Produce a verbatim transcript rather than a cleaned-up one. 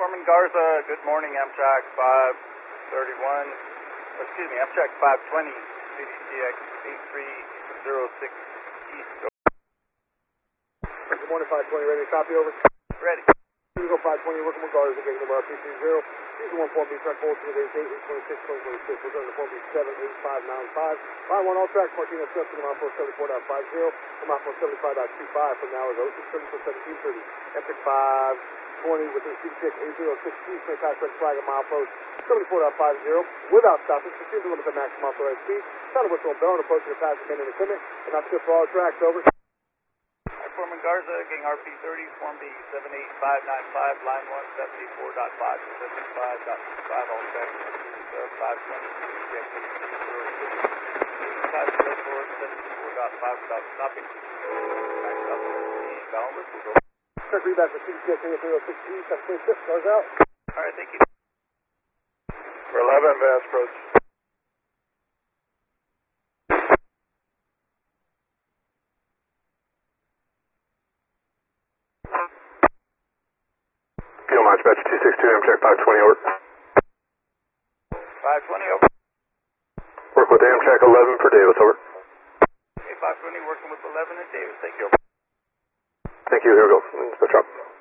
Foreman Garza, good morning, Amtrak five thirty-one, excuse me, Amtrak five twenty, C D C X eight three zero six East. Good morning, five twenty, ready to copy, over? Ready. Eagle five twenty, working with Garza, getting number R P three zero. Season one form B, track forward to the eight eight twenty-six, twenty twenty-six. We're going to form B seven eight five nine five. Line one, all tracks, Martinez Swift, from mile four seventy-four point five zero, from mile four seventy-five point two five, from now is oh six thirty to seventeen thirty. Amtrak five twenty within C D C X eight zero six East, make contract flag at mile post seventy-four point five zero. Without stopping, proceed to limit the maximum authorized speed. Sound of whistle and bell and approaching the passing in and equipment. And not shift for all tracks, over. Foreman Garza, getting R P thirty, Form B seven eight five nine five, line one seventy-four point five, seventy-five point five, all tracks, five twenty, C D C X eight three zero six, five zero four, seventy-four point five without stopping. Back up to the boundless, we'll go. Check reback for C D C X eight zero six East, that's twenty-six, cars out. Alright, thank you. For eleven, advance approach. Dispatch two six two, Amtrak five twenty, over. five twenty, over. Work with Amtrak eleven for Davis, over. Okay, five twenty, working with eleven and Davis, thank you. Thank you, here we go. Switch up.